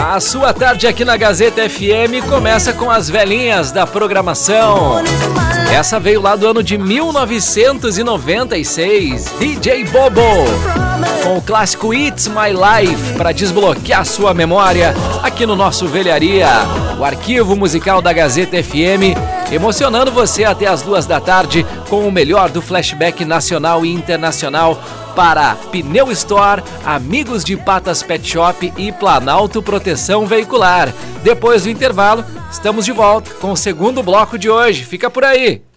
A sua tarde aqui na Gazeta FM começa com as velhinhas da programação. Essa veio lá do ano de 1996, DJ Bobo, com o clássico It's My Life, para desbloquear sua memória aqui no nosso Velharia, o arquivo musical da Gazeta FM, emocionando você até as 2 da tarde com o melhor do flashback nacional e internacional para Pneu Store, Amigos de Patas Pet Shop e Planalto Proteção Veicular. Depois do intervalo, estamos de volta com o segundo bloco de hoje. Fica por aí!